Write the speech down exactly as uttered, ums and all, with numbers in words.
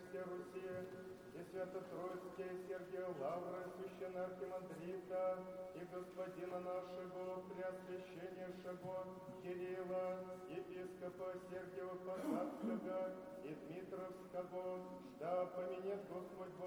всей Руси, и Свято-Троицкие Сергия Лавра, священноархимандрита, и господина нашего Преосвященнейшего Кирилла, епископа Сергия Посадского и Дмитровского, да поменет Господь Бог